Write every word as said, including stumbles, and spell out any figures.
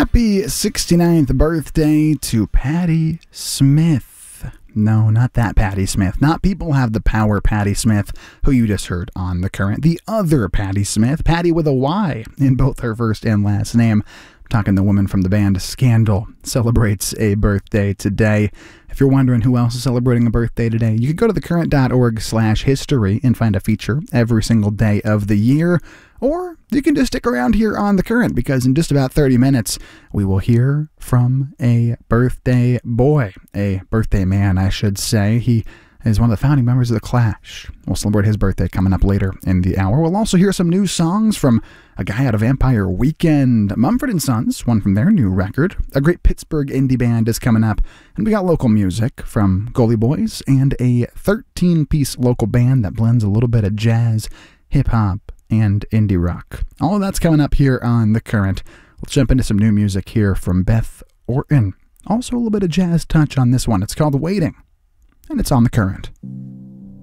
Happy sixty-ninth birthday to Patti Smith. No, not that Patti Smith. Not People Have the Power Patti Smith, who you just heard on The Current. The other Patti Smith, Patti with a Y in both her first and last name. I'm talking the woman from the band Scandal, celebrates a birthday today. If you're wondering who else is celebrating a birthday today, you can go to thecurrent.org slash history and find a feature every single day of the year. Or you can just stick around here on The Current, because in just about thirty minutes, we will hear from a birthday boy, a birthday man, I should say. He is one of the founding members of The Clash. We'll celebrate his birthday coming up later in the hour. We'll also hear some new songs from a guy out of Vampire Weekend, Mumford and Sons, one from their new record. A great Pittsburgh indie band is coming up. And we got local music from Gully Boys and a thirteen-piece local band that blends a little bit of jazz, hip-hop, and indie rock. All of that's coming up here on The Current. Let's jump into some new music here from Beth Orton. Also a little bit of jazz touch on this one. It's called Waiting, and it's on The Current.